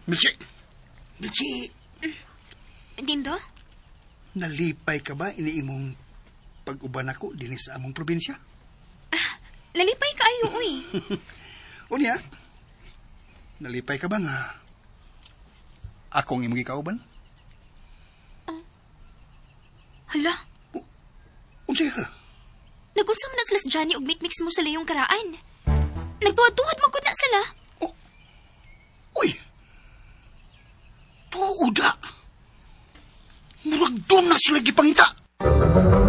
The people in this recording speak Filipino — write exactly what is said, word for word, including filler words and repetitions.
Mitsi! Mitsi! Dindo? Nalipay ka ba iniimong pag-uban ako din sa among probinsya? Ah, lalipay ka ayo, uy. Unya, nalipay ka ba nga akong imong ikauban? Uh, hala? Unsay hala? Nagunsa man na sila sa Johnny og mix mo sa layong karaan. Nagtuwad-tuwad man gud na sila. Oh. Uy! Tuuda! Murag doon na sila gipangita!